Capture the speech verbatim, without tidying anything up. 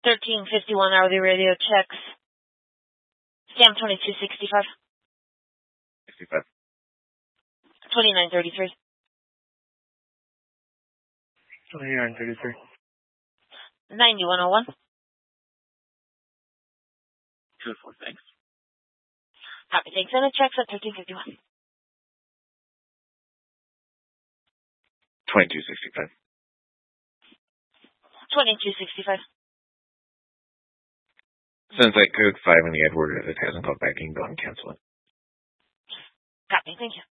thirteen fifty-one hourly radio checks. Scam twenty-two sixty-five. sixty-five. twenty-nine thirty-three. twenty-nine thirty-three. ninety-one oh one. Two four, thanks. Happy thanks. And the checks at thirteen fifty-one. twenty-two sixty-five. twenty-two sixty-five. Since I code five in the Edward, if it hasn't called back, you can go and cancel it. Copy. Thank you.